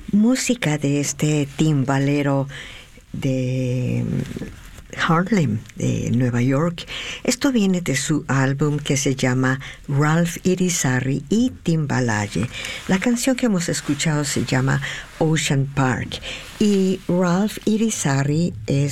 Música de este timbalero de Harlem, de Nueva York. Esto viene de su álbum que se llama Ralph Irizarry y Timbalaje. La canción que hemos escuchado se llama Ocean Park. Y Ralph Irizarry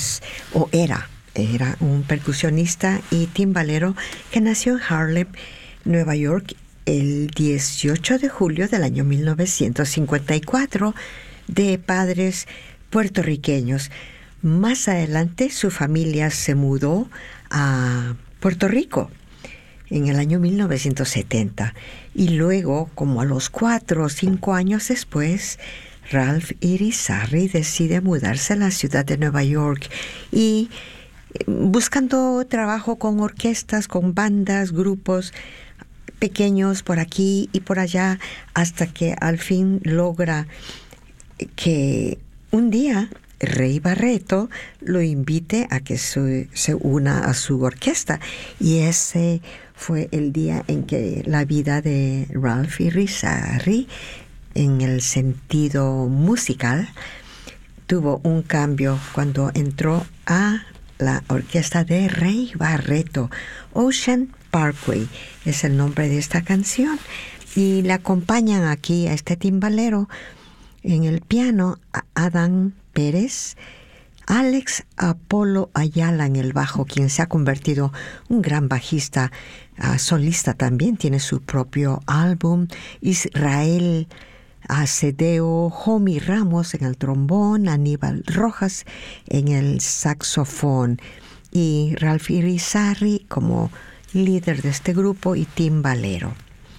era un percusionista y timbalero que nació en Harlem, Nueva York, el 18 de julio del año 1954, de padres puertorriqueños. Más adelante su familia se mudó a Puerto Rico en el año 1970 y luego, como a los 4 o 5 años después, Ralph Irizarry decide mudarse a la ciudad de Nueva York y buscando trabajo con orquestas, con bandas, grupos pequeños por aquí y por allá, hasta que al fin logra que un día Ray Barretto lo invite a que se una a su orquesta, y ese fue el día en que la vida de Ralph Irizarry, en el sentido musical, tuvo un cambio cuando entró a la orquesta de Ray Barretto. Ocean Parkway es el nombre de esta canción, y le acompañan aquí a este timbalero en el piano a Adán Pérez, Alex Apolo Ayala en el bajo, quien se ha convertido en un gran bajista, solista también, tiene su propio álbum, Israel Acedeo, Jomi Ramos en el trombón, Aníbal Rojas en el saxofón y Ralph Irizarry como líder de este grupo y timbalero.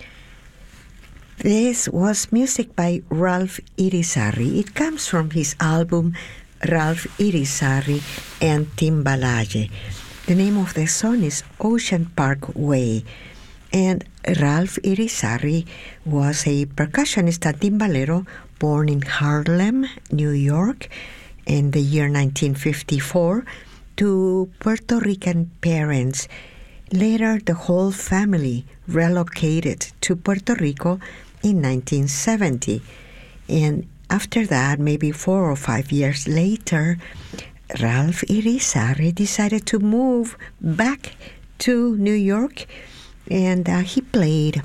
This was music by Ralph Irizarry. It comes from his album Ralph Irizarry and Timbalaje. The name of the song is Ocean Parkway. And Ralph Irizarry was a percussionist and timbalero born in Harlem, New York, in the year 1954 to Puerto Rican parents. Later, the whole family relocated to Puerto Rico in 1970. And after that, maybe 4 or 5 years later, Ralph Irizarry decided to move back to New York, and he played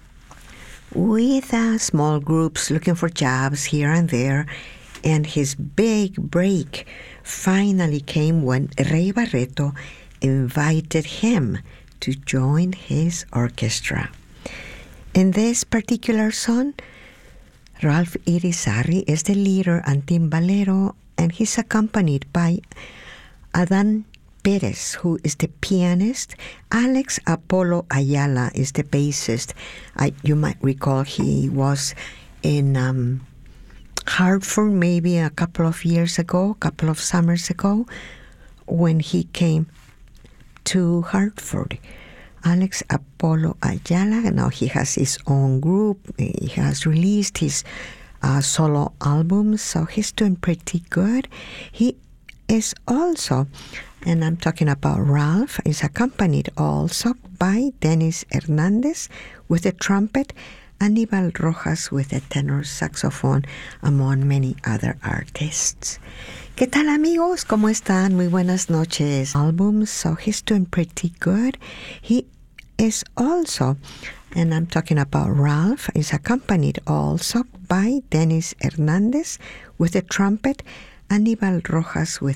with small groups looking for jobs here and there. And his big break finally came when Ray Barretto invited him to join his orchestra. In this particular song, Ralph Irizarry is the leader and timbalero, and he's accompanied by Adán Pérez, who is the pianist. Alex Apolo Ayala is the bassist. You might recall he was in Hartford maybe a couple of summers ago, when he came to Hartford. Alex Apolo Ayala, now he has his own group. He has released his solo albums, so he's doing pretty good. He is also, and I'm talking about Ralph, is accompanied also by Dennis Hernandez with the trumpet, Aníbal Rojas with the tenor saxophone, among many other artists. ¿Qué tal, amigos? ¿Cómo están? Muy buenas noches. Albums, so he's doing pretty good. He is also, and I'm talking about Ralph, is accompanied also by Dennis Hernandez with the trumpet, Aníbal Rojas with